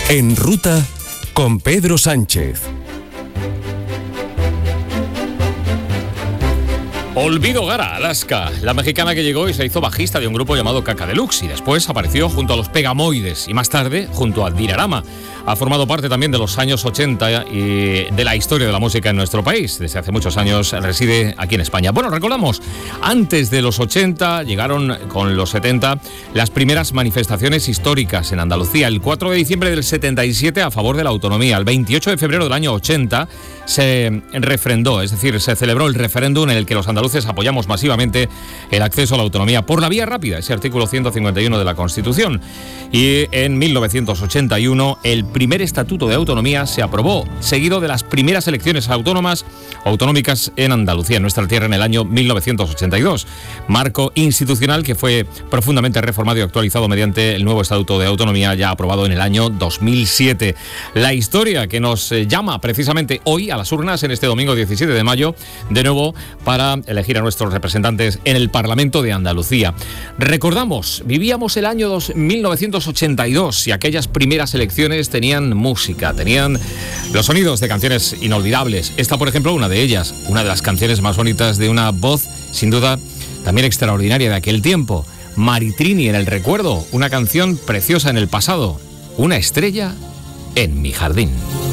En Ruta con Pedro Sánchez. Olvido Gara, Alaska, la mexicana que llegó y se hizo bajista de un grupo llamado Caca Deluxe y después apareció junto a los Pegamoides y más tarde junto a Dinarama. Ha formado parte también de los años 80 y de la historia de la música en nuestro país. Desde hace muchos años reside aquí en España. Bueno, recordamos, antes de los 80 llegaron con los 70 las primeras manifestaciones históricas en Andalucía. El 4 de diciembre del 77 a favor de la autonomía. El 28 de febrero del año 80 se refrendó, es decir, se celebró el referéndum en el que los andaluces apoyamos masivamente el acceso a la autonomía por la vía rápida, ese artículo 151 de la Constitución. Y en 1981 el primer estatuto de autonomía se aprobó, seguido de las primeras elecciones autonómicas en Andalucía, en nuestra tierra, en el año 1982. Marco institucional que fue profundamente reformado y actualizado mediante el nuevo estatuto de autonomía ya aprobado en el año 2007. La historia que nos llama precisamente hoy a las urnas en este domingo 17 de mayo, de nuevo para elegir a nuestros representantes en el Parlamento de Andalucía. Recordamos, vivíamos el año 1982 y aquellas primeras elecciones tenían música, tenían los sonidos de canciones inolvidables. Esta, por ejemplo, una de ellas, una de las canciones más bonitas de una voz, sin duda, también extraordinaria de aquel tiempo. Maritrini en el recuerdo, una canción preciosa en el pasado, una estrella en mi jardín.